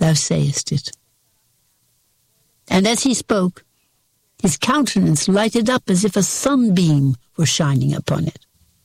thou sayest it." And as he spoke, his countenance lighted up as if a sunbeam were shining upon it.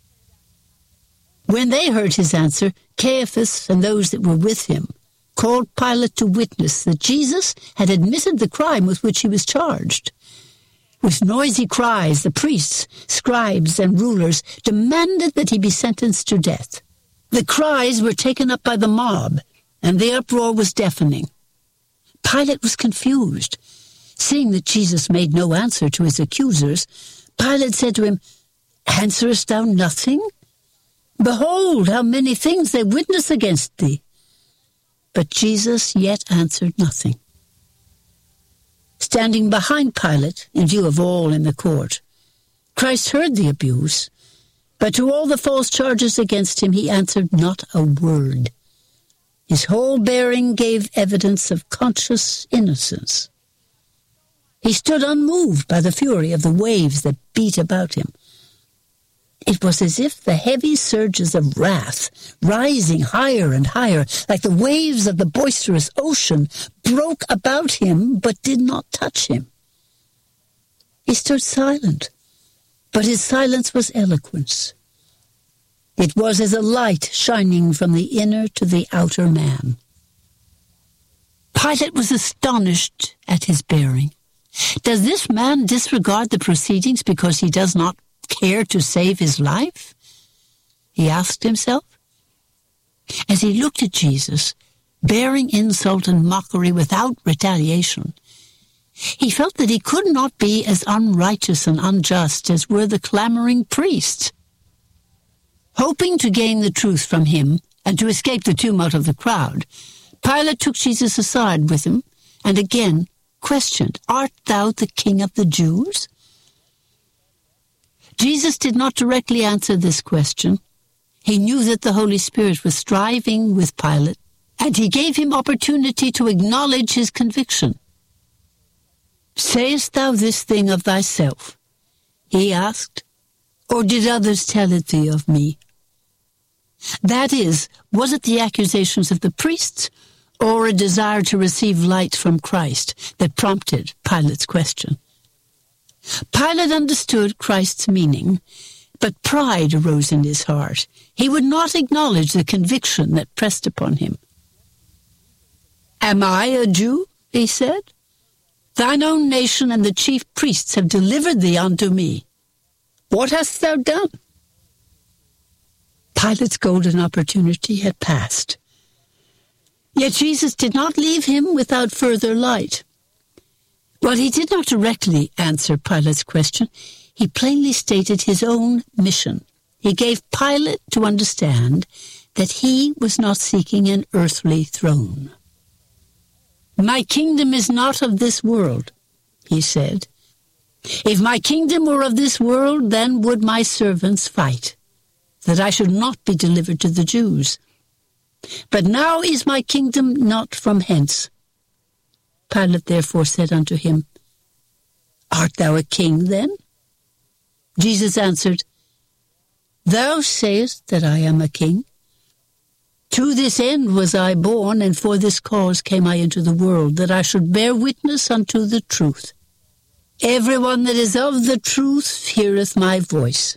When they heard his answer, Caiaphas and those that were with him called Pilate to witness that Jesus had admitted the crime with which he was charged. With noisy cries, the priests, scribes, and rulers demanded that he be sentenced to death. The cries were taken up by the mob, and the uproar was deafening. Pilate was confused. Seeing that Jesus made no answer to his accusers, Pilate said to him, "Answerest thou nothing? Behold, how many things they witness against thee." But Jesus yet answered nothing. Standing behind Pilate, in view of all in the court, Christ heard the abuse, but to all the false charges against him he answered not a word. His whole bearing gave evidence of conscious innocence. He stood unmoved by the fury of the waves that beat about him. It was as if the heavy surges of wrath, rising higher and higher, like the waves of the boisterous ocean, broke about him but did not touch him. He stood silent, but his silence was eloquence. It was as a light shining from the inner to the outer man. Pilate was astonished at his bearing. Does this man disregard the proceedings because he does not care to save his life? He asked himself. As he looked at Jesus, bearing insult and mockery without retaliation, he felt that he could not be as unrighteous and unjust as were the clamoring priests. Hoping to gain the truth from him and to escape the tumult of the crowd, Pilate took Jesus aside with him and again questioned, "Art thou the King of the Jews?" Jesus did not directly answer this question. He knew that the Holy Spirit was striving with Pilate, and he gave him opportunity to acknowledge his conviction. "Sayest thou this thing of thyself?" he asked, "or did others tell it thee of me?" That is, was it the accusations of the priests, or a desire to receive light from Christ that prompted Pilate's question? Pilate understood Christ's meaning, but pride arose in his heart. He would not acknowledge the conviction that pressed upon him. "Am I a Jew?" he said. "Thine own nation and the chief priests have delivered thee unto me. What hast thou done?" Pilate's golden opportunity had passed. Yet Jesus did not leave him without further light. While he did not directly answer Pilate's question, he plainly stated his own mission. He gave Pilate to understand that he was not seeking an earthly throne. "My kingdom is not of this world," he said. "If my kingdom were of this world, then would my servants fight, that I should not be delivered to the Jews. But now is my kingdom not from hence." Pilate therefore said unto him, "Art thou a king then?" Jesus answered, "Thou sayest that I am a king. To this end was I born, and for this cause came I into the world, that I should bear witness unto the truth. Everyone that is of the truth heareth my voice."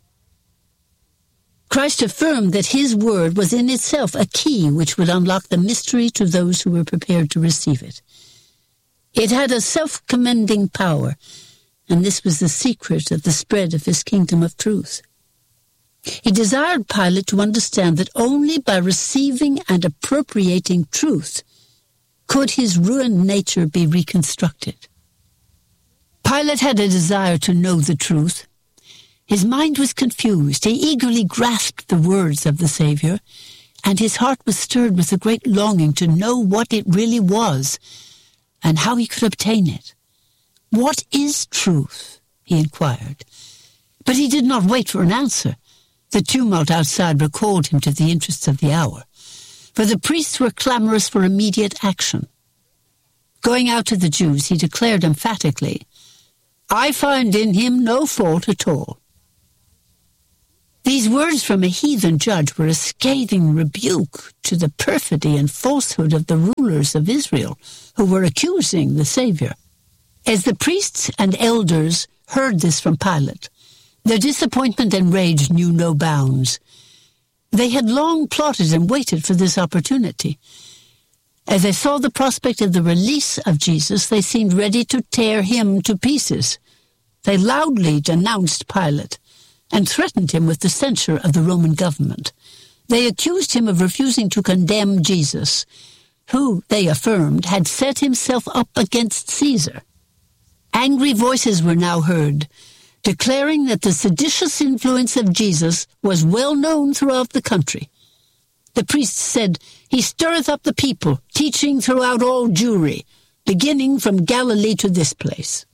Christ affirmed that his word was in itself a key which would unlock the mystery to those who were prepared to receive it. It had a self-commending power, and this was the secret of the spread of his kingdom of truth. He desired Pilate to understand that only by receiving and appropriating truth could his ruined nature be reconstructed. Pilate had a desire to know the truth. His mind was confused. He eagerly grasped the words of the Savior, and his heart was stirred with a great longing to know what it really was and how he could obtain it. "What is truth?" he inquired. But he did not wait for an answer. The tumult outside recalled him to the interests of the hour, for the priests were clamorous for immediate action. Going out to the Jews, he declared emphatically, "I find in him no fault at all." These words from a heathen judge were a scathing rebuke to the perfidy and falsehood of the rulers of Israel, who were accusing the Savior. As the priests and elders heard this from Pilate, their disappointment and rage knew no bounds. They had long plotted and waited for this opportunity. As they saw the prospect of the release of Jesus, they seemed ready to tear him to pieces. They loudly denounced Pilate and threatened him with the censure of the Roman government. They accused him of refusing to condemn Jesus, who, they affirmed, had set himself up against Caesar. Angry voices were now heard, declaring that the seditious influence of Jesus was well known throughout the country. The priests said, "He stirreth up the people, teaching throughout all Jewry, beginning from Galilee to this place."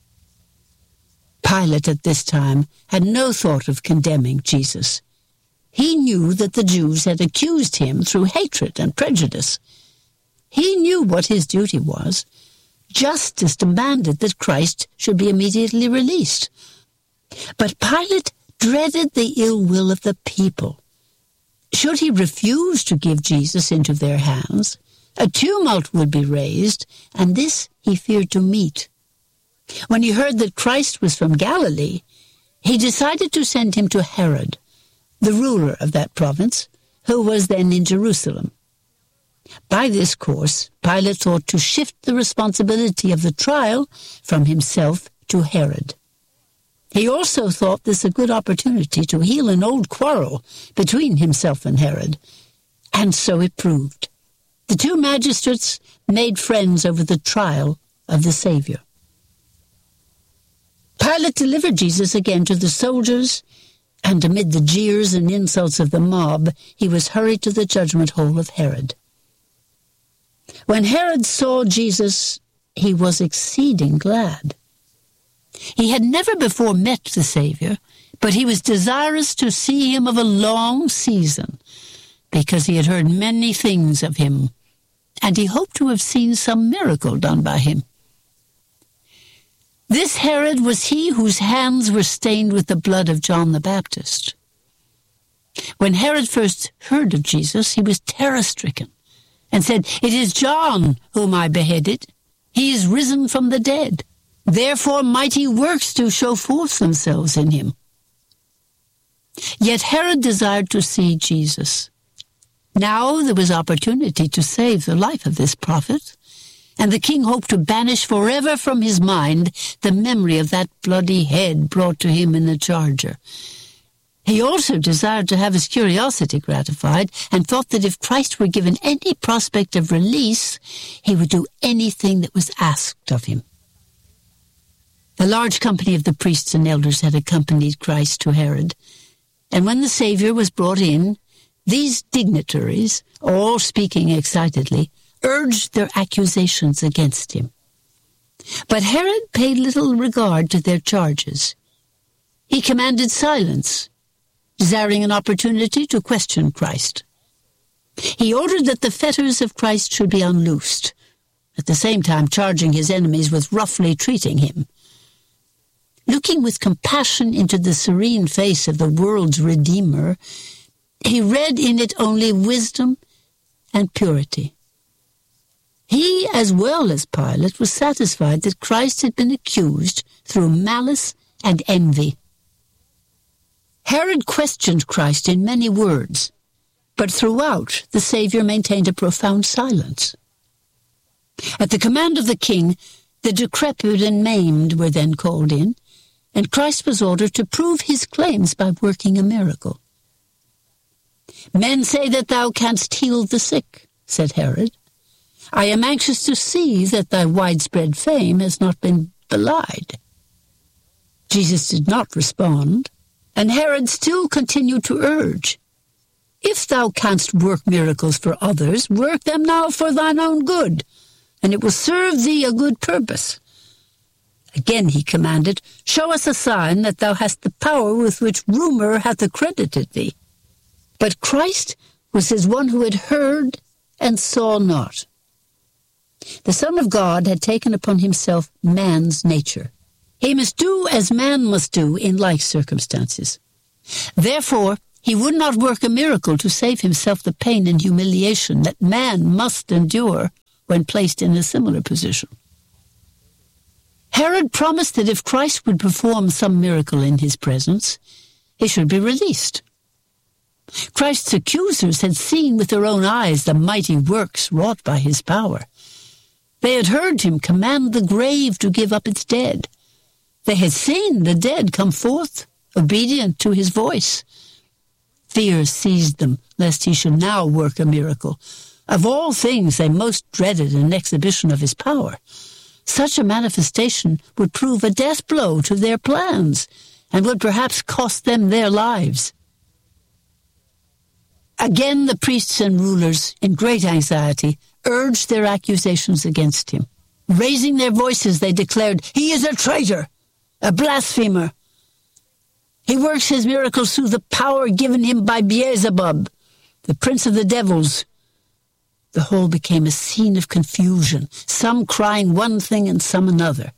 Pilate at this time had no thought of condemning Jesus. He knew that the Jews had accused him through hatred and prejudice. He knew what his duty was. Justice demanded that Christ should be immediately released. But Pilate dreaded the ill will of the people. Should he refuse to give Jesus into their hands, a tumult would be raised, and this he feared to meet. When he heard that Christ was from Galilee, he decided to send him to Herod, the ruler of that province, who was then in Jerusalem. By this course, Pilate thought to shift the responsibility of the trial from himself to Herod. He also thought this a good opportunity to heal an old quarrel between himself and Herod, and so it proved. The two magistrates made friends over the trial of the Savior. Pilate delivered Jesus again to the soldiers, and amid the jeers and insults of the mob, he was hurried to the judgment hall of Herod. When Herod saw Jesus, he was exceeding glad. He had never before met the Savior, but he was desirous to see him of a long season, because he had heard many things of him, and he hoped to have seen some miracle done by him. This Herod was he whose hands were stained with the blood of John the Baptist. When Herod first heard of Jesus, he was terror-stricken and said, "It is John whom I beheaded. He is risen from the dead. Therefore mighty works do show forth themselves in him." Yet Herod desired to see Jesus. Now there was opportunity to save the life of this prophet, and the king hoped to banish forever from his mind the memory of that bloody head brought to him in the charger. He also desired to have his curiosity gratified, and thought that if Christ were given any prospect of release, he would do anything that was asked of him. A large company of the priests and elders had accompanied Christ to Herod, and when the Savior was brought in, these dignitaries, all speaking excitedly, urged their accusations against him. But Herod paid little regard to their charges. He commanded silence, desiring an opportunity to question Christ. He ordered that the fetters of Christ should be unloosed, at the same time charging his enemies with roughly treating him. Looking with compassion into the serene face of the world's Redeemer, he read in it only wisdom and purity. He, as well as Pilate, was satisfied that Christ had been accused through malice and envy. Herod questioned Christ in many words, but throughout the Savior maintained a profound silence. At the command of the king, the decrepit and maimed were then called in, and Christ was ordered to prove his claims by working a miracle. "Men say that thou canst heal the sick," said Herod. "I am anxious to see that thy widespread fame has not been belied." Jesus did not respond, and Herod still continued to urge, "If thou canst work miracles for others, work them now for thine own good, and it will serve thee a good purpose." Again he commanded, "Show us a sign that thou hast the power with which rumor hath accredited thee." But Christ was as one who had heard and saw not. The Son of God had taken upon himself man's nature. He must do as man must do in like circumstances. Therefore, he would not work a miracle to save himself the pain and humiliation that man must endure when placed in a similar position. Herod promised that if Christ would perform some miracle in his presence, he should be released. Christ's accusers had seen with their own eyes the mighty works wrought by his power. They had heard him command the grave to give up its dead. They had seen the dead come forth, obedient to his voice. Fear seized them, lest he should now work a miracle. Of all things, they most dreaded an exhibition of his power. Such a manifestation would prove a death blow to their plans and would perhaps cost them their lives. Again, the priests and rulers, in great anxiety, urged their accusations against him. Raising their voices, they declared, "He is a traitor, a blasphemer. He works his miracles through the power given him by Beelzebub, the prince of the devils." The whole became a scene of confusion, some crying one thing and some another.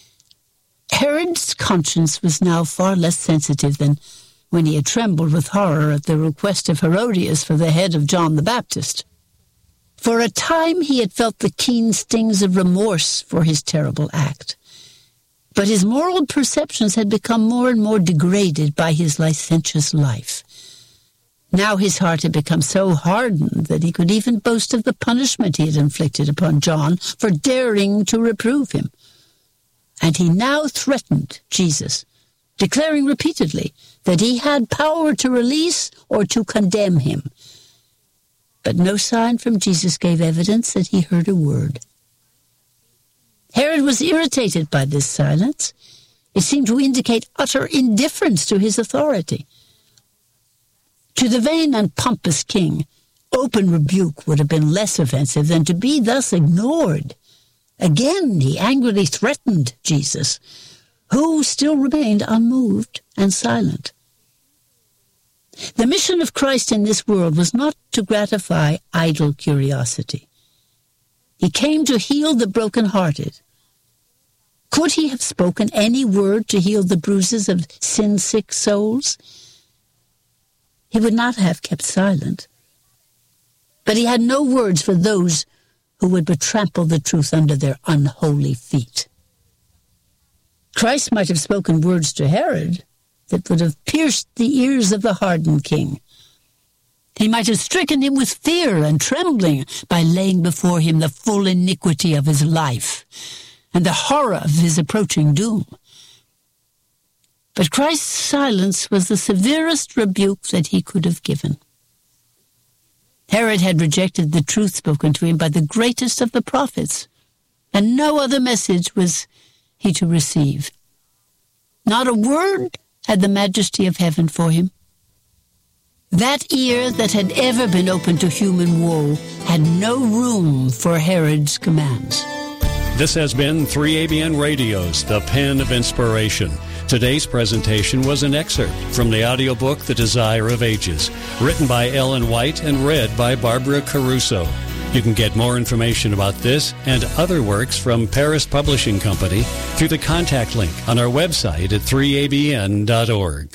Herod's conscience was now far less sensitive than when he had trembled with horror at the request of Herodias for the head of John the Baptist. For a time he had felt the keen stings of remorse for his terrible act. But his moral perceptions had become more and more degraded by his licentious life. Now his heart had become so hardened that he could even boast of the punishment he had inflicted upon John for daring to reprove him. And he now threatened Jesus, declaring repeatedly that he had power to release or to condemn him. But no sign from Jesus gave evidence that he heard a word. Herod was irritated by this silence. It seemed to indicate utter indifference to his authority. To the vain and pompous king, open rebuke would have been less offensive than to be thus ignored. Again, he angrily threatened Jesus, who still remained unmoved and silent. The mission of Christ in this world was not to gratify idle curiosity. He came to heal the broken-hearted. Could he have spoken any word to heal the bruises of sin-sick souls? He would not have kept silent. But he had no words for those who would betrample the truth under their unholy feet. Christ might have spoken words to Herod that would have pierced the ears of the hardened king. He might have stricken him with fear and trembling by laying before him the full iniquity of his life and the horror of his approaching doom. But Christ's silence was the severest rebuke that he could have given. Herod had rejected the truth spoken to him by the greatest of the prophets, and no other message was he to receive. Not a word had the majesty of heaven for him. That ear that had ever been open to human woe had no room for Herod's commands. This has been 3ABN Radio's The Pen of Inspiration. Today's presentation was an excerpt from the audiobook The Desire of Ages, written by Ellen White and read by Barbara Caruso. You can get more information about this and other works from Paris Publishing Company through the contact link on our website at 3abn.org.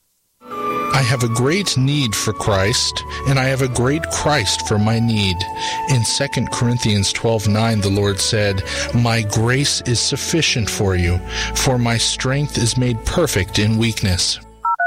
I have a great need for Christ, and I have a great Christ for my need. In 2 Corinthians 12:9, the Lord said, "My grace is sufficient for you, for my strength is made perfect in weakness."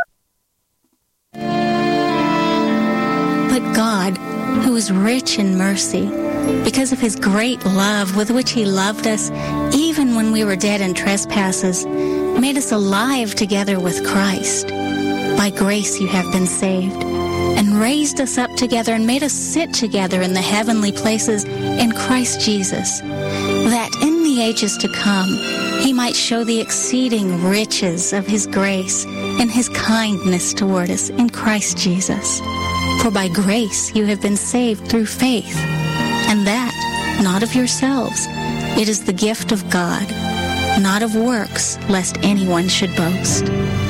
But God, who is rich in mercy, because of his great love with which he loved us, even when we were dead in trespasses, made us alive together with Christ. By grace you have been saved, and raised us up together and made us sit together in the heavenly places in Christ Jesus, that in the ages to come he might show the exceeding riches of his grace and his kindness toward us in Christ Jesus. For by grace you have been saved through faith, and that not of yourselves. It is the gift of God, not of works, lest anyone should boast.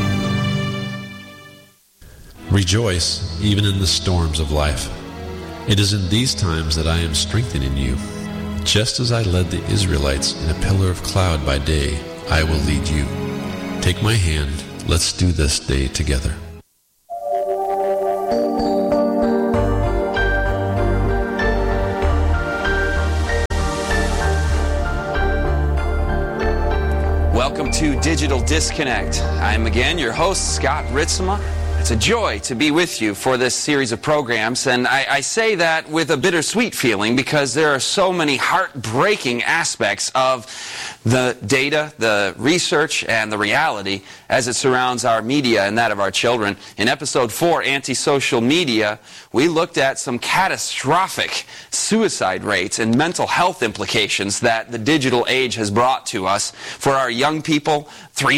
Rejoice even in the storms of life. It is in these times that I am strengthening you. Just as I led the Israelites in a pillar of cloud by day, I will lead you. Take my hand, let's do this day together. Welcome to Digital Disconnect. I'm again your host, Scott Ritzema. It's a joy to be with you for this series of programs, and I say that with a bittersweet feeling because there are so many heartbreaking aspects of the data, the research, and the reality as it surrounds our media and that of our children. In episode 4, Antisocial Media, we looked at some catastrophic suicide rates and mental health implications that the digital age has brought to us. For our young people,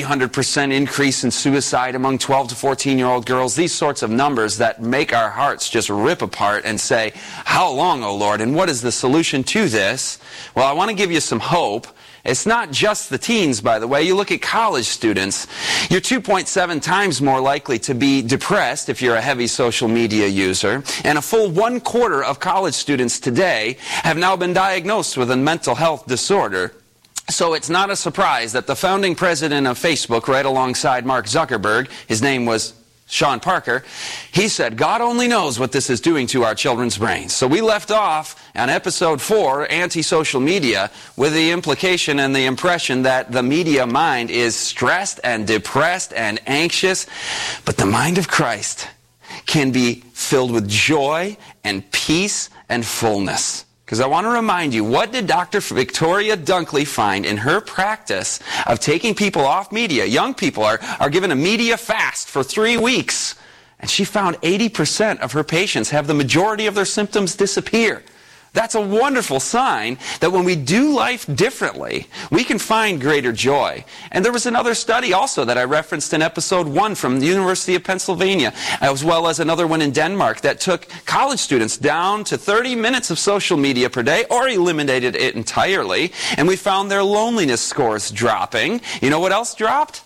300% increase in suicide among 12 to 14-year-old girls, these sorts of numbers that make our hearts just rip apart and say, how long, O Lord, and what is the solution to this? Well, I want to give you some hope. It's not just the teens, by the way. You look at college students, you're 2.7 times more likely to be depressed if you're a heavy social media user. And a full 1/4 of college students today have now been diagnosed with a mental health disorder. So it's not a surprise that the founding president of Facebook, right alongside Mark Zuckerberg, his name was Sean Parker, he said, God only knows what this is doing to our children's brains. So we left off on episode 4, Antisocial Media, with the implication and the impression that the media mind is stressed and depressed and anxious, but the mind of Christ can be filled with joy and peace and fullness. Because I want to remind you, what did Dr. Victoria Dunkley find in her practice of taking people off media? Young people are given a media fast for 3 weeks. And she found 80% of her patients have the majority of their symptoms disappear. That's a wonderful sign that when we do life differently, we can find greater joy. And there was another study also that I referenced in episode 1 from the University of Pennsylvania, as well as another one in Denmark that took college students down to 30 minutes of social media per day or eliminated it entirely. And we found their loneliness scores dropping. You know what else dropped?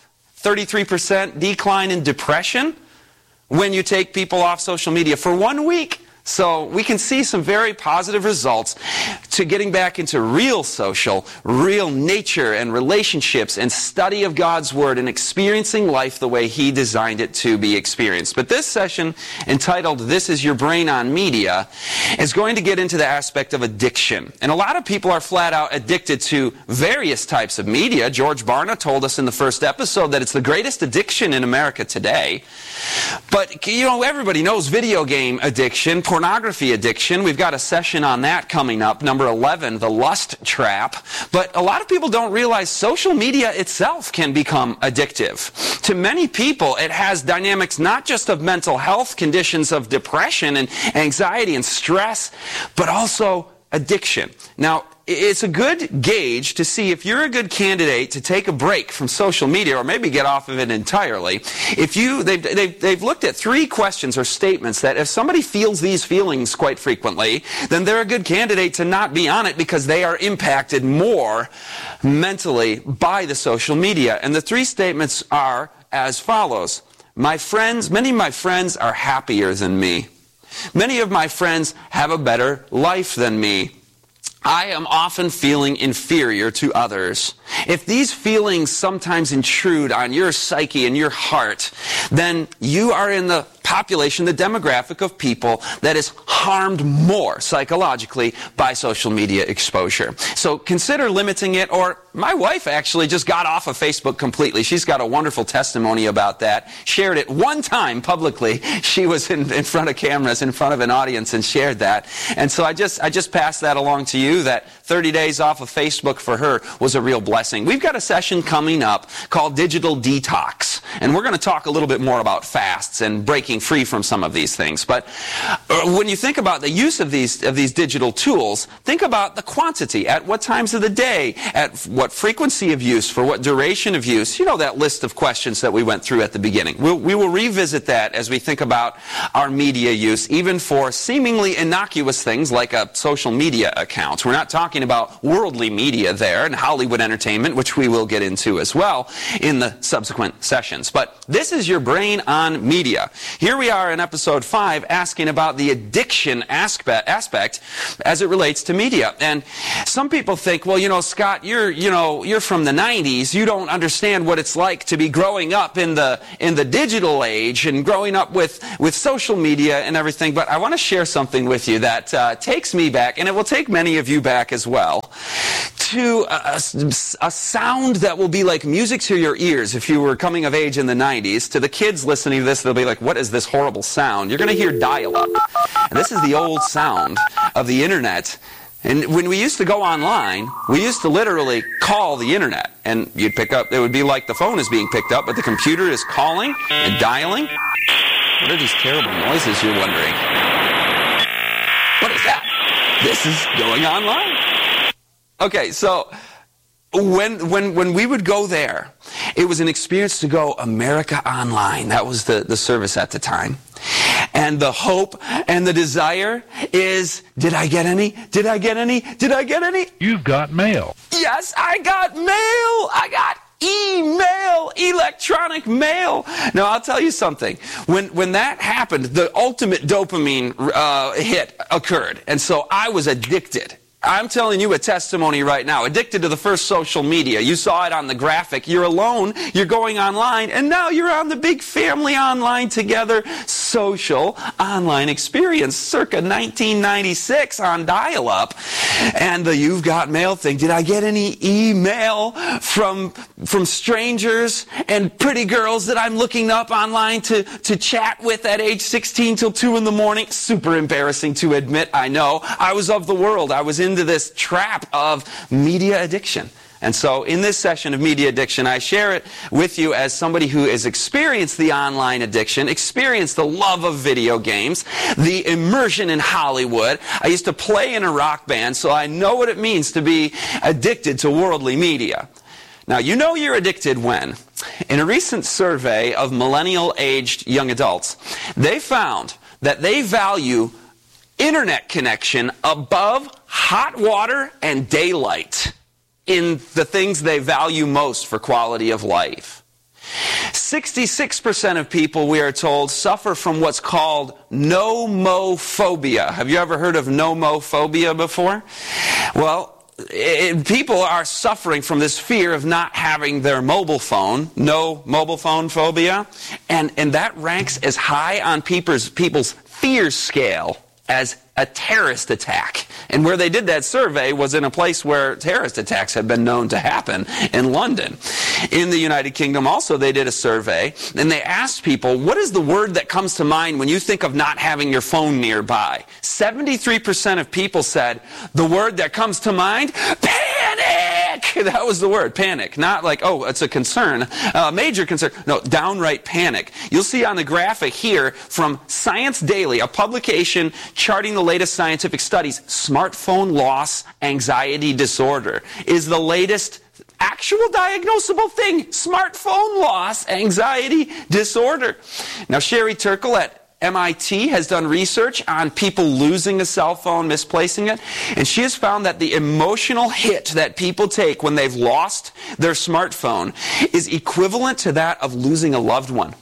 33% decline in depression when you take people off social media for 1 week. So we can see some very positive results to getting back into real social, real nature and relationships and study of God's Word and experiencing life the way He designed it to be experienced. But this session, entitled This Is Your Brain on Media, is going to get into the aspect of addiction. And a lot of people are flat out addicted to various types of media. George Barna told us in the first episode that it's the greatest addiction in America today. But, you know, everybody knows video game addiction, pornography addiction. We've got a session on that coming up, number 11, the lust trap. But a lot of people don't realize social media itself can become addictive. To many people, it has dynamics not just of mental health conditions of depression and anxiety and stress, but also addiction. Now, it's a good gauge to see if you're a good candidate to take a break from social media or maybe get off of it entirely. They've looked at 3 questions or statements that if somebody feels these feelings quite frequently, then they're a good candidate to not be on it because they are impacted more mentally by the social media. And the 3 statements are as follows. Many of my friends are happier than me. Many of my friends have a better life than me. I am often feeling inferior to others. If these feelings sometimes intrude on your psyche and your heart, then you are in the population, the demographic of people that is harmed more psychologically by social media exposure. So consider limiting it, or my wife actually just got off of Facebook completely. She's got a wonderful testimony about that. Shared it one time publicly. She was in front of cameras, in front of an audience, and shared that. And so I just passed that along to you, that 30 days off of Facebook for her was a real blessing. We've got a session coming up called Digital Detox, and we're going to talk a little bit more about fasts and breaking free from some of these things. But when you think about the use of these digital tools, think about the quantity, at what times of the day, at what frequency of use, for what duration of use. You know that list of questions that we went through at the beginning. We will revisit that as we think about our media use, even for seemingly innocuous things like a social media account. We're not talking about worldly media there and Hollywood entertainment, which we will get into as well in the subsequent sessions. But this is your brain on media. Here we are in episode 5 asking about the addiction aspect as it relates to media. And some people think, well, you know, Scott, you're from the 90s. You don't understand what it's like to be growing up in the digital age and growing up with social media and everything. But I want to share something with you that takes me back, and it will take many of you back as well, to a sound that will be like music to your ears if you were coming of age in the 90s. To the kids listening to this, they'll be like, what is this horrible sound? You're going to hear dial-up. And this is the old sound of the internet. And when we used to go online, we used to literally call the internet. And you'd pick up, it would be like the phone is being picked up, but the computer is calling and dialing. What are these terrible noises, you're wondering? What is that? This is going online. Okay, so when we would go there, it was an experience to go America Online. That was the service at the time. And the hope and the desire is, did I get any? Did I get any? Did I get any? You've got mail. Yes, I got mail. I got email, electronic mail. Now, I'll tell you something. When that happened, the ultimate dopamine hit occurred. And so I was addicted. I'm telling you a testimony right now. Addicted to the first social media. You saw it on the graphic. You're alone. You're going online. And now you're on the big family online together social online experience circa 1996 on dial-up. And the You've Got Mail thing. Did I get any email from strangers and pretty girls that I'm looking up online to chat with at age 16 till 2 in the morning? Super embarrassing to admit, I know. I was of the world. I was into this trap of media addiction. And so in this session of media addiction, I share it with you as somebody who has experienced the online addiction, experienced the love of video games, the immersion in Hollywood. I used to play in a rock band, so I know what it means to be addicted to worldly media. Now, you know you're addicted when? In a recent survey of millennial-aged young adults, they found that they value internet connection above hot water and daylight in the things they value most for quality of life. 66% of people, we are told, suffer from what's called nomophobia. Have you ever heard of nomophobia before? Well, people are suffering from this fear of not having their mobile phone, no mobile phone phobia, and that ranks as high on people's fear scale as a terrorist attack. And where they did that survey was in a place where terrorist attacks had been known to happen, in London. In the United Kingdom also they did a survey, and they asked people, what is the word that comes to mind when you think of not having your phone nearby? 73% of people said, the word that comes to mind, panic! That was the word, panic. Not like, oh, it's a concern, major concern. No, downright panic. You'll see on the graphic here from Science Daily, a publication charting the latest scientific studies, smartphone loss anxiety disorder is the latest actual diagnosable thing. Smartphone loss anxiety disorder. Now, Sherry Turkle at MIT has done research on people losing a cell phone, misplacing it, and she has found that the emotional hit that people take when they've lost their smartphone is equivalent to that of losing a loved one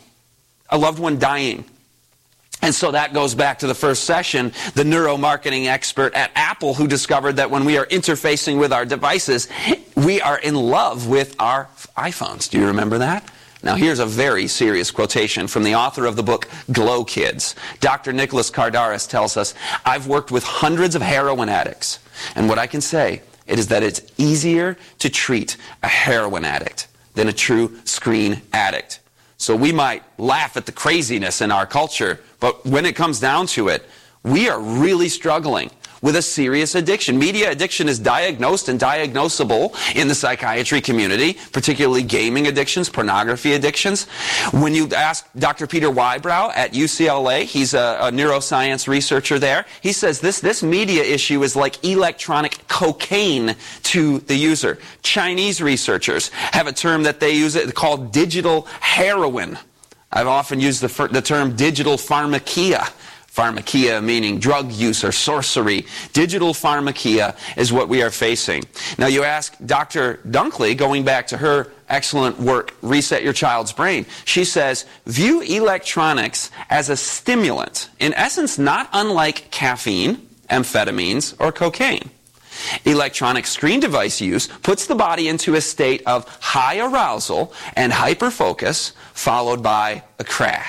dying. And so that goes back to the first session, the neuromarketing expert at Apple who discovered that when we are interfacing with our devices, we are in love with our iPhones. Do you remember that? Now here's a very serious quotation from the author of the book Glow Kids. Dr. Nicholas Kardaras tells us, I've worked with hundreds of heroin addicts, and what I can say is that it's easier to treat a heroin addict than a true screen addict. So we might laugh at the craziness in our culture, but when it comes down to it, we are really struggling with a serious addiction. Media addiction is diagnosed and diagnosable in the psychiatry community, particularly gaming addictions, pornography addictions. When you ask Dr. Peter Wybrow at UCLA, he's a neuroscience researcher there, he says this media issue is like electronic cocaine to the user. Chinese researchers have a term that they use called digital heroin. I've often used the term digital pharmakia. Pharmakia meaning drug use or sorcery. Digital pharmakia is what we are facing. Now you ask Dr. Dunkley, going back to her excellent work, Reset Your Child's Brain, she says, view electronics as a stimulant, in essence not unlike caffeine, amphetamines, or cocaine. Electronic screen device use puts the body into a state of high arousal and hyperfocus, followed by a crash.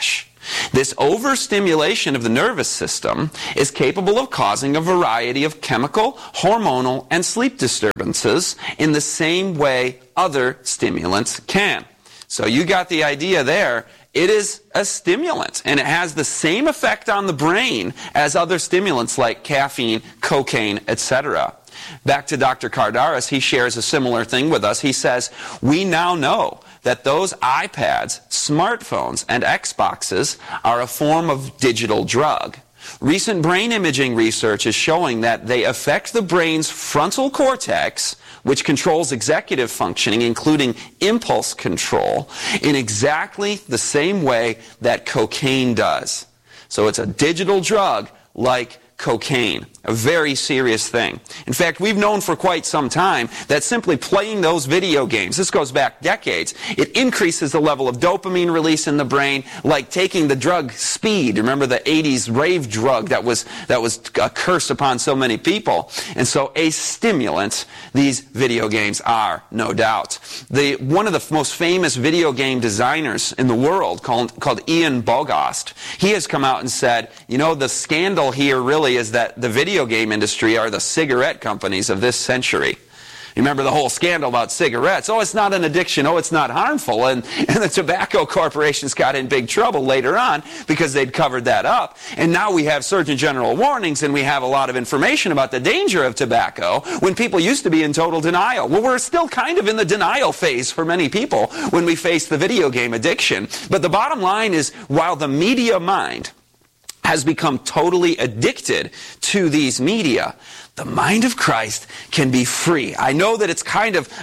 This overstimulation of the nervous system is capable of causing a variety of chemical, hormonal, and sleep disturbances in the same way other stimulants can. So you got the idea there. It is a stimulant, and it has the same effect on the brain as other stimulants like caffeine, cocaine, etc. Back to Dr. Kardaras, he shares a similar thing with us. He says, we now know that those iPads, smartphones, and Xboxes are a form of digital drug. Recent brain imaging research is showing that they affect the brain's frontal cortex, which controls executive functioning, including impulse control, in exactly the same way that cocaine does. So it's a digital drug like cocaine, a very serious thing. In fact, we've known for quite some time that simply playing those video games, this goes back decades, it increases the level of dopamine release in the brain, like taking the drug speed. Remember the 80s rave drug that was a curse upon so many people? And so a stimulant, these video games are, no doubt. One of the most famous video game designers in the world, called Ian Bogost, he has come out and said, you know, the scandal here really is that the video game industry are the cigarette companies of this century. You remember the whole scandal about cigarettes. Oh, it's not an addiction. Oh, it's not harmful. And the tobacco corporations got in big trouble later on because they'd covered that up. And now we have Surgeon General warnings, and we have a lot of information about the danger of tobacco when people used to be in total denial. Well, we're still kind of in the denial phase for many people when we face the video game addiction. But the bottom line is, while the media mind has become totally addicted to these media, the mind of Christ can be free. I know that it's kind of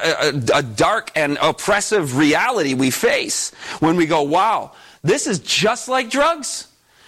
a dark and oppressive reality we face when we go, wow, this is just like drugs.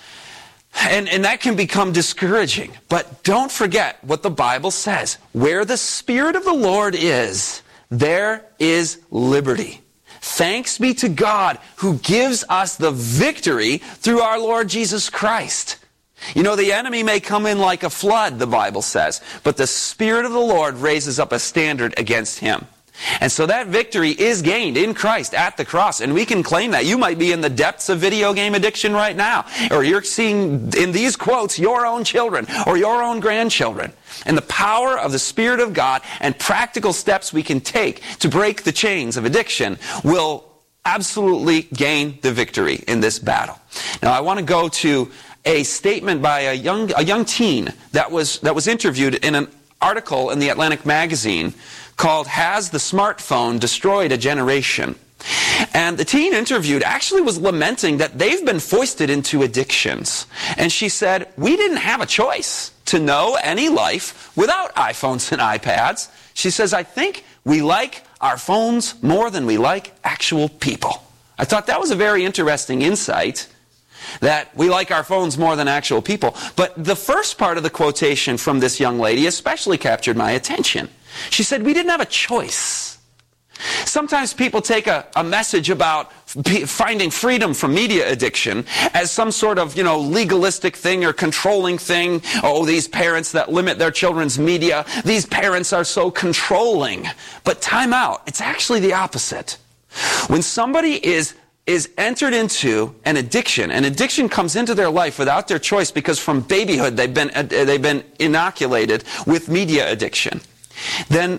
And that can become discouraging. But don't forget what the Bible says. Where the Spirit of the Lord is, there is liberty. Thanks be to God who gives us the victory through our Lord Jesus Christ. You know, the enemy may come in like a flood, the Bible says, but the Spirit of the Lord raises up a standard against him. And so that victory is gained in Christ at the cross, and we can claim that. You might be in the depths of video game addiction right now, or you're seeing in these quotes your own children or your own grandchildren. And the power of the Spirit of God and practical steps we can take to break the chains of addiction will absolutely gain the victory in this battle. Now I want to go to a statement by a young teen that was interviewed in an article in the Atlantic magazine called "Has the Smartphone Destroyed a Generation?" And the teen interviewed actually was lamenting that they've been foisted into addictions. And she said, we didn't have a choice to know any life without iPhones and iPads. She says, I think we like our phones more than we like actual people. I thought that was a very interesting insight, that we like our phones more than actual people. But the first part of the quotation from this young lady especially captured my attention. She said, we didn't have a choice. Sometimes people take a message about finding freedom from media addiction as some sort of, legalistic thing or controlling thing. Oh, these parents that limit their children's media, these parents are so controlling. But time out. It's actually the opposite. When somebody is entered into an addiction comes into their life without their choice because from babyhood they've been inoculated with media addiction, then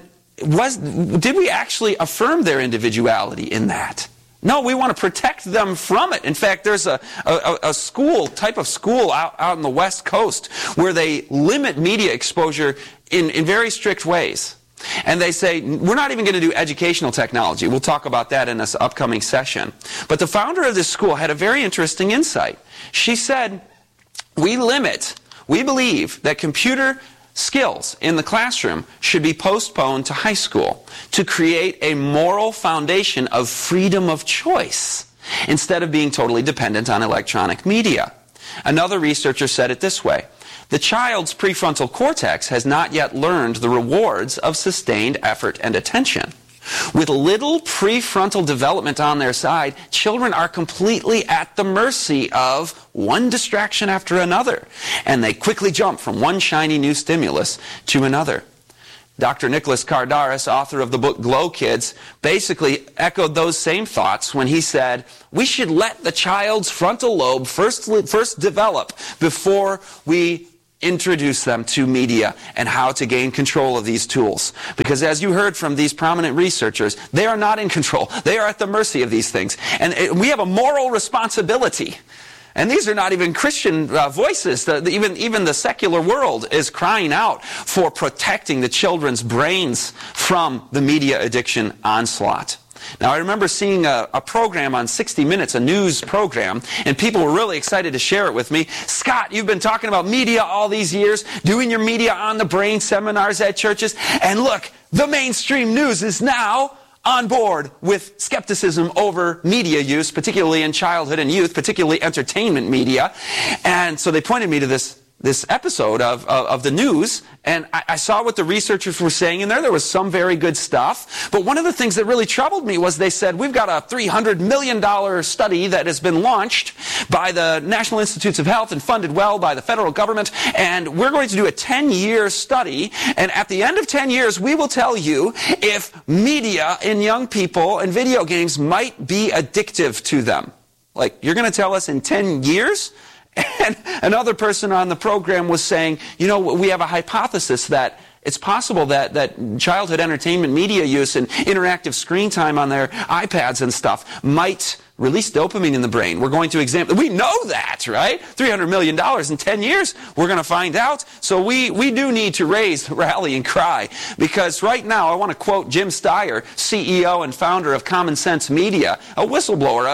did we actually affirm their individuality in that? No, we want to protect them from it. In fact, there's a type of school out on the West Coast where they limit media exposure in very strict ways. And they say, we're not even going to do educational technology. We'll talk about that in this upcoming session. But the founder of this school had a very interesting insight. She said, we believe that computer skills in the classroom should be postponed to high school to create a moral foundation of freedom of choice instead of being totally dependent on electronic media. Another researcher said it this way: the child's prefrontal cortex has not yet learned the rewards of sustained effort and attention. With little prefrontal development on their side, children are completely at the mercy of one distraction after another, and they quickly jump from one shiny new stimulus to another. Dr. Nicholas Kardaras, author of the book Glow Kids, basically echoed those same thoughts when he said, we should let the child's frontal lobe first develop before we introduce them to media and how to gain control of these tools. Because as you heard from these prominent researchers, they are not in control. They are at the mercy of these things. And we have a moral responsibility. And these are not even Christian voices. Even the secular world is crying out for protecting the children's brains from the media addiction onslaught. Now, I remember seeing a program on 60 Minutes, a news program, and people were really excited to share it with me. Scott, you've been talking about media all these years, doing your media on the brain seminars at churches, and look, the mainstream news is now on board with skepticism over media use, particularly in childhood and youth, particularly entertainment media. And so they pointed me to this episode of the news, and I saw what the researchers were saying in there. There was some very good stuff. But one of the things that really troubled me was they said, we've got a $300 million study that has been launched by the National Institutes of Health and funded well by the federal government, and we're going to do a 10-year study, and at the end of 10 years, we will tell you if media in young people and video games might be addictive to them. Like, you're going to tell us in 10 years? And another person on the program was saying, you know, we have a hypothesis that it's possible that childhood entertainment media use and interactive screen time on their iPads and stuff might release dopamine in the brain. We're going to examine. We know that, right? $300 million in 10 years. We're going to find out. So we do need to raise the rallying cry, because right now I want to quote Jim Steyer, CEO and founder of Common Sense Media, a whistleblower,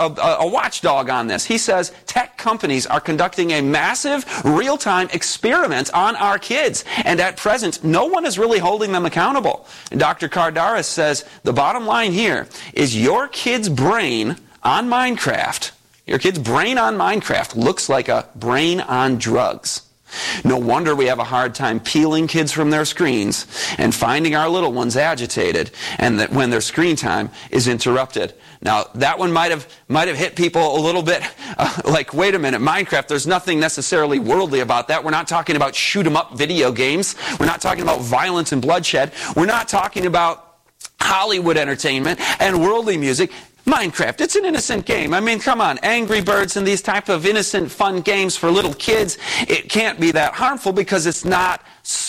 a watchdog on this. He says tech companies are conducting a massive real-time experiment on our kids, and at present no one is really holding them accountable. And Dr. Kardaras says the bottom line here is your kid's brain on Minecraft, your kid's brain on Minecraft looks like a brain on drugs. No wonder we have a hard time peeling kids from their screens and finding our little ones agitated, and that when their screen time is interrupted. Now, that one might have hit people a little bit like, wait a minute, Minecraft, there's nothing necessarily worldly about that. We're not talking about shoot-'em-up video games. We're not talking about violence and bloodshed. We're not talking about Hollywood entertainment and worldly music. Minecraft, it's an innocent game. I mean, come on, Angry Birds and these type of innocent, fun games for little kids, it can't be that harmful because it's not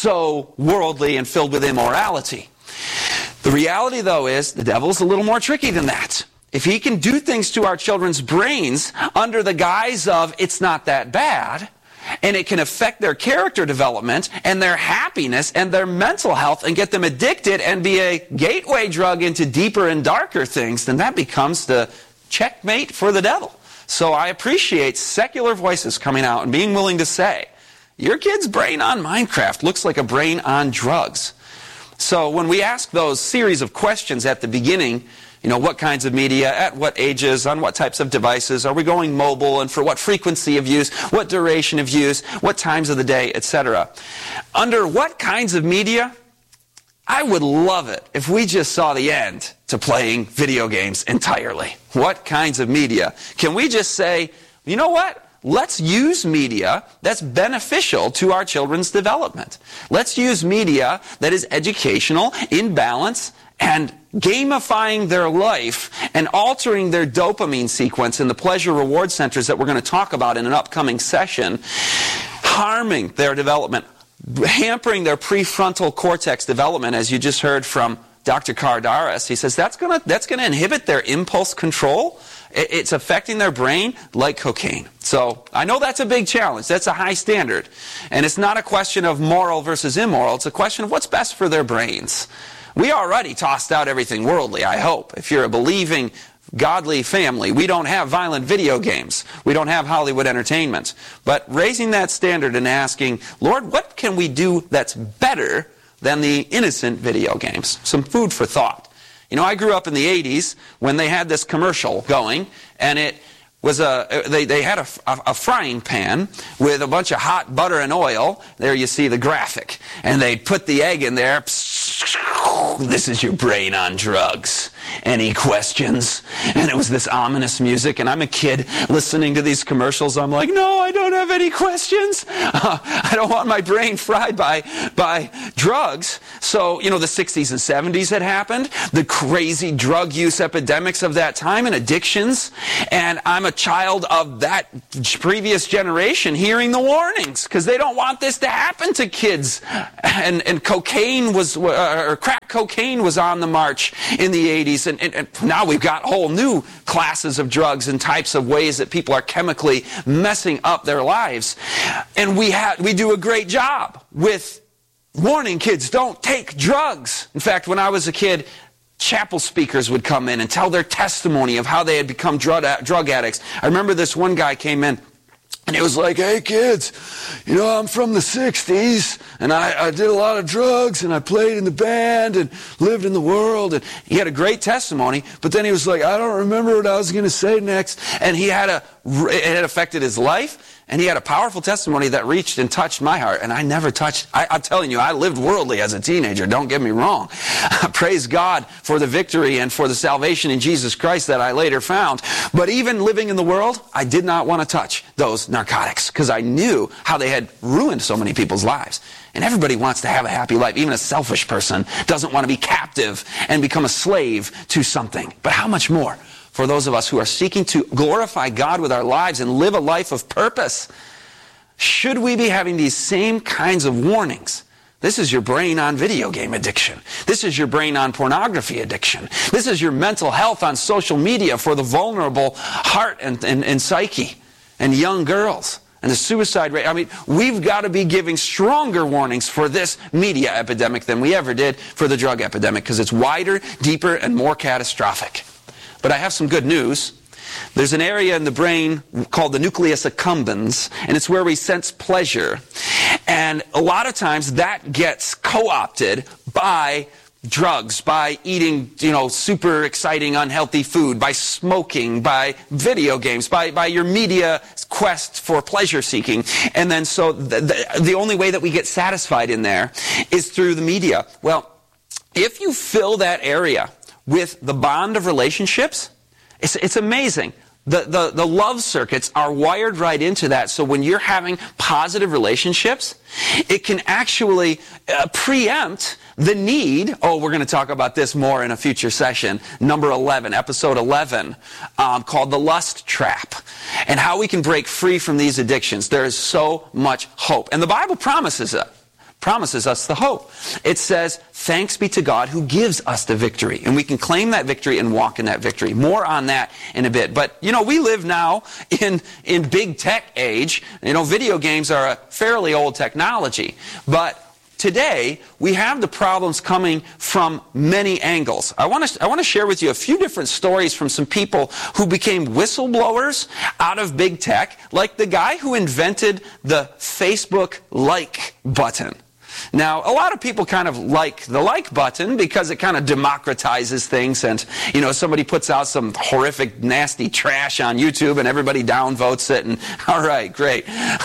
so worldly and filled with immorality. The reality, though, is the devil's a little more tricky than that. If he can do things to our children's brains under the guise of it's not that bad, and it can affect their character development and their happiness and their mental health and get them addicted and be a gateway drug into deeper and darker things, then that becomes the checkmate for the devil. So I appreciate secular voices coming out and being willing to say, your kid's brain on Minecraft looks like a brain on drugs. So when we ask those series of questions at the beginning, you know, what kinds of media, at what ages, on what types of devices, are we going mobile, and for what frequency of use, what duration of use, what times of the day, etc. Under what kinds of media, I would love it if we just saw the end to playing video games entirely. What kinds of media? Can we just say, you know what? Let's use media that's beneficial to our children's development. Let's use media that is educational, in balance, and gamifying their life and altering their dopamine sequence in the pleasure reward centers that we're going to talk about in an upcoming session, harming their development, hampering their prefrontal cortex development, as you just heard from Dr. Kardaras. He says that's going to inhibit their impulse control. It's affecting their brain like cocaine. So I know that's a big challenge. That's a high standard. And it's not a question of moral versus immoral. It's a question of what's best for their brains. We already tossed out everything worldly, I hope. If you're a believing, godly family, we don't have violent video games. We don't have Hollywood entertainment. But raising that standard and asking, Lord, what can we do that's better than the innocent video games? Some food for thought. You know, I grew up in the 80s when they had this commercial going, and it was they had a frying pan with a bunch of hot butter and oil. There you see the graphic. And they'd put the egg in there. This is your brain on drugs. Any questions? And it was this ominous music, and I'm a kid listening to these commercials. I'm like, no, I don't have any questions. I don't want my brain fried by drugs. So, the 60s and 70s had happened, the crazy drug use epidemics of that time and addictions. And I'm a child of that previous generation hearing the warnings because they don't want this to happen to kids. And cocaine was, or crack cocaine was on the march in the 80s. And now we've got whole new classes of drugs and types of ways that people are chemically messing up their lives. And we do a great job with warning kids, don't take drugs. In fact, when I was a kid, chapel speakers would come in and tell their testimony of how they had become drug addicts. I remember this one guy came in, and it was like, hey kids, I'm from the 60s, and I did a lot of drugs, and I played in the band, and lived in the world, and he had a great testimony, but then he was like, I don't remember what I was going to say next, and it had affected his life, and he had a powerful testimony that reached and touched my heart, and I never touched. I'm telling you, I lived worldly as a teenager, don't get me wrong. Praise God for the victory and for the salvation in Jesus Christ that I later found. But even living in the world, I did not want to touch those narcotics because I knew how they had ruined so many people's lives. And everybody wants to have a happy life. Even a selfish person doesn't want to be captive and become a slave to something. But how much more for those of us who are seeking to glorify God with our lives and live a life of purpose? Should we be having these same kinds of warnings? This is your brain on video game addiction. This is your brain on pornography addiction. This is your mental health on social media for the vulnerable heart and psyche and young girls. And the suicide rate. I mean, we've got to be giving stronger warnings for this media epidemic than we ever did for the drug epidemic because it's wider, deeper, and more catastrophic. But I have some good news. There's an area in the brain called the nucleus accumbens, and it's where we sense pleasure. And a lot of times that gets co-opted by drugs, by eating, super exciting, unhealthy food, by smoking, by video games, by your media quest for pleasure seeking. And then so the only way that we get satisfied in there is through the media. Well, if you fill that area with the bond of relationships, it's amazing. The love circuits are wired right into that. So when you're having positive relationships, it can actually preempt the need. Oh, we're going to talk about this more in a future session. Number 11, episode 11, called The Lust Trap, and how we can break free from these addictions. There is so much hope. And the Bible promises us the hope. It says, thanks be to God who gives us the victory. And we can claim that victory and walk in that victory. More on that in a bit. But, we live now in big tech age. Video games are a fairly old technology. But today, we have the problems coming from many angles. I want to share with you a few different stories from some people who became whistleblowers out of big tech, like the guy who invented the Facebook like button. Now, a lot of people kind of like the like button because it kind of democratizes things, and, somebody puts out some horrific, nasty trash on YouTube and everybody downvotes it, and all right, great.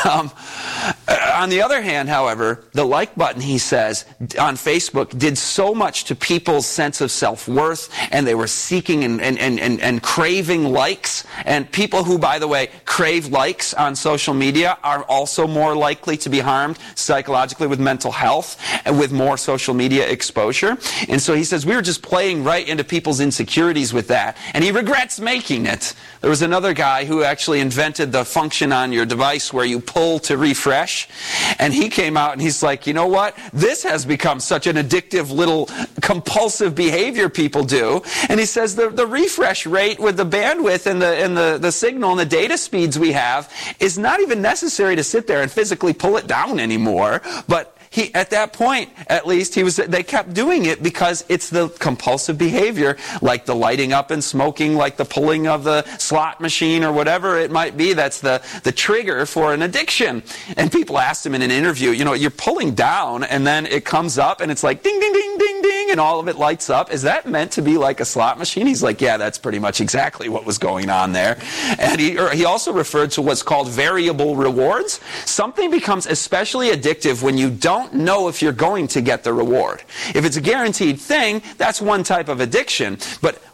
On the other hand, however, the like button, he says, on Facebook did so much to people's sense of self-worth, and they were seeking and craving likes, and people who, by the way, crave likes on social media are also more likely to be harmed psychologically with mental health and with more social media exposure. And so he says we were just playing right into people's insecurities with that, and he regrets making it. There was another guy who actually invented the function on your device where you pull to refresh, and he came out and he's like, you know what? This has become such an addictive little compulsive behavior people do. And he says the refresh rate with the bandwidth and the signal and the data speeds we have is not even necessary to sit there and physically pull it down anymore. But at that point, at least, they kept doing it because it's the compulsive behavior, like the lighting up and smoking, like the pulling of the slot machine or whatever it might be. That's the trigger for an addiction. And people asked him in an interview, you're pulling down and then it comes up and it's like ding, ding, ding, ding, ding, and all of it lights up. Is that meant to be like a slot machine? He's like, yeah, that's pretty much exactly what was going on there. And he also referred to what's called variable rewards. Something becomes especially addictive when you don't know if you're going to get the reward. If it's a guaranteed thing, that's one type of addiction. But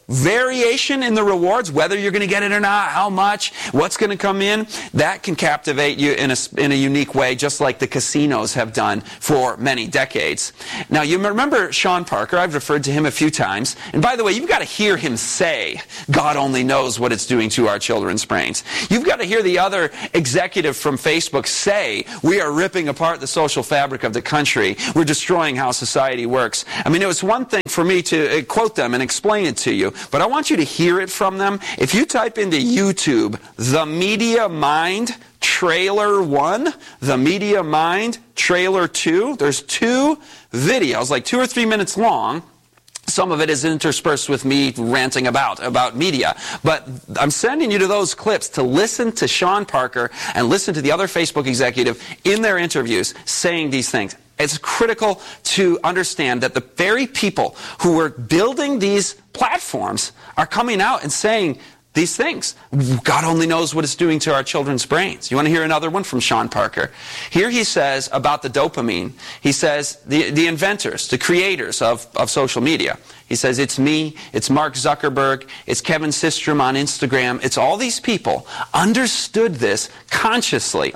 variation in the rewards, whether you're going to get it or not, how much, what's going to come in, that can captivate you in a unique way, just like the casinos have done for many decades. Now, you remember Sean Parker. I've referred to him a few times. And by the way, you've got to hear him say, God only knows what it's doing to our children's brains. You've got to hear the other executive from Facebook say, we are ripping apart the social fabric of the country. We're destroying how society works. I mean, it was one thing for me to quote them and explain it to you, but I want you to hear it from them. If you type into YouTube, The Media Mind Trailer 1, The Media Mind Trailer 2, there's 2 videos, like 2 or 3 minutes long. Some of it is interspersed with me ranting about media. But I'm sending you to those clips to listen to Sean Parker and listen to the other Facebook executive in their interviews saying these things. It's critical to understand that the very people who were building these platforms are coming out and saying these things. God only knows what it's doing to our children's brains. You want to hear another one from Sean Parker? Here he says about the dopamine. He says the inventors, the creators of social media. He says it's me, it's Mark Zuckerberg, it's Kevin Systrom on Instagram. It's all these people understood this consciously,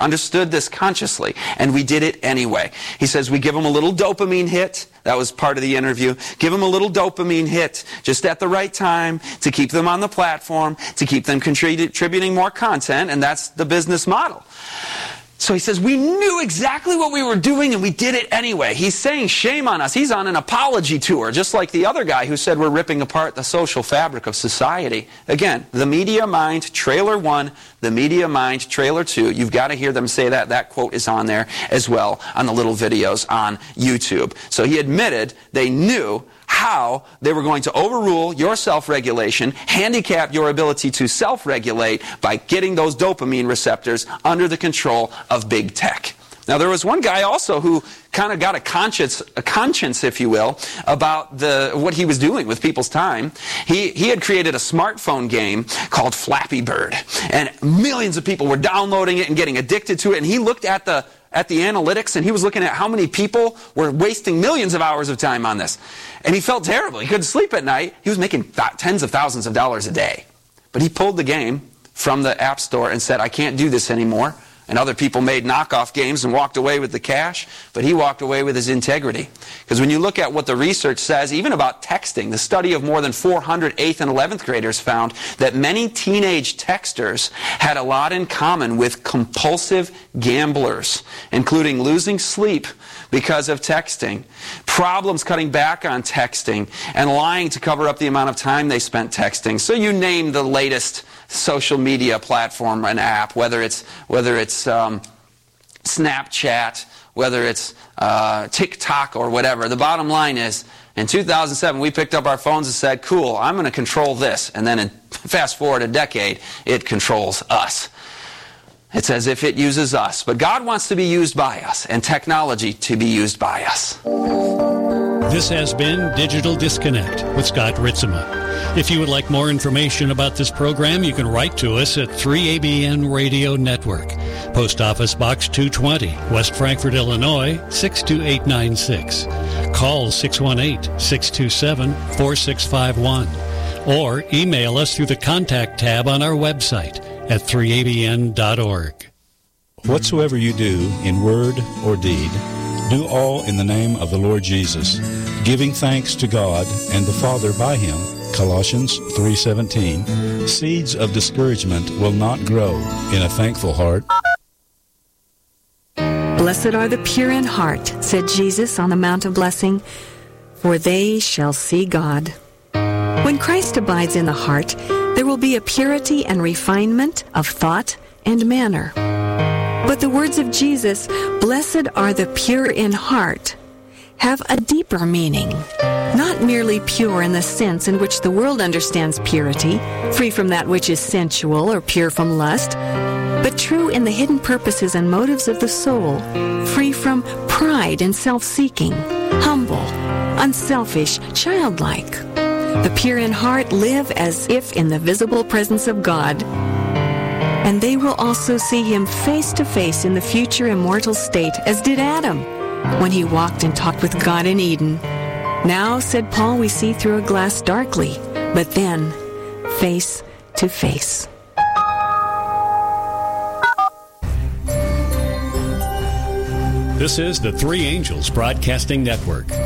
and we did it anyway. He says we give them a little dopamine hit. That was part of the interview. Give them a little dopamine hit just at the right time to keep them on the platform, to keep them contributing more content, and that's the business model. So he says, we knew exactly what we were doing and we did it anyway. He's saying, shame on us. He's on an apology tour, just like the other guy who said we're ripping apart the social fabric of society. Again, The Media Mind Trailer 1, The Media Mind Trailer 2. You've got to hear them say that. That quote is on there as well on the little videos on YouTube. So he admitted they knew how they were going to overrule your self-regulation, handicap your ability to self-regulate by getting those dopamine receptors under the control of big tech. Now, there was one guy also who kind of got a conscience, if you will, about what he was doing with people's time. He had created a smartphone game called Flappy Bird, and millions of people were downloading it and getting addicted to it, and he looked at the analytics, and he was looking at how many people were wasting millions of hours of time on this. And he felt terrible. He couldn't sleep at night. He was making tens of thousands of dollars a day. But he pulled the game from the App Store and said, I can't do this anymore. And other people made knockoff games and walked away with the cash, but he walked away with his integrity. Because when you look at what the research says, even about texting, the study of more than 400 8th and 11th graders found that many teenage texters had a lot in common with compulsive gamblers, including losing sleep because of texting, problems cutting back on texting, and lying to cover up the amount of time they spent texting. So you name the latest social media platform and app, whether it's Snapchat, whether it's TikTok or whatever. The bottom line is, in 2007, we picked up our phones and said, cool, I'm going to control this. And then fast forward a decade, it controls us. It's as if it uses us. But God wants to be used by us, and technology to be used by us. This has been Digital Disconnect with Scott Ritzema. If you would like more information about this program, you can write to us at 3ABN Radio Network, Post Office Box 220, West Frankfort, Illinois, 62896. Call 618-627-4651. Or email us through the contact tab on our website at 3abn.org. Whatsoever you do in word or deed, do all in the name of the Lord Jesus, giving thanks to God and the Father by him. Colossians 3:17. Seeds of discouragement will not grow in a thankful heart. Blessed are the pure in heart, said Jesus on the Mount of Blessing, for they shall see God. When Christ abides in the heart, there will be a purity and refinement of thought and manner. But the words of Jesus, blessed are the pure in heart, have a deeper meaning. Not merely pure in the sense in which the world understands purity, free from that which is sensual or pure from lust, but true in the hidden purposes and motives of the soul, free from pride and self-seeking, humble, unselfish, childlike. The pure in heart live as if in the visible presence of God, and they will also see him face to face in the future immortal state, as did Adam when he walked and talked with God in Eden. Now, said Paul, we see through a glass darkly, but then face to face. This is the Three Angels Broadcasting Network.